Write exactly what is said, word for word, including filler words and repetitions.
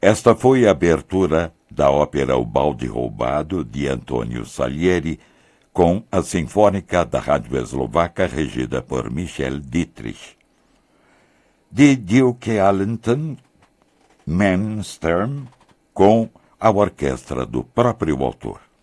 Esta foi a abertura da ópera O Balde Roubado, de Antônio Salieri, com a Sinfônica da Rádio Eslovaca, regida por Michel Dietrich. De Duke Ellington, Mansturm, com a orquestra do próprio autor.